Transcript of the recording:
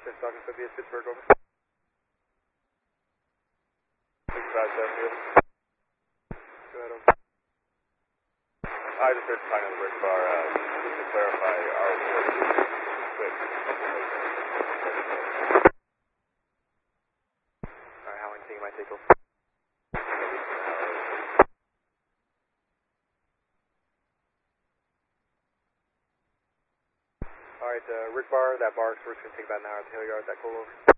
Just talking to VS Pittsburgh, over. 657, field. Go ahead, over. I just heard talking on the Rick bar, just to clarify, our report is 6. Alright, how long do you think it might take over? Alright, Rick bar, that bar, so we're just going to take about an hour at the hill yard, that cool over?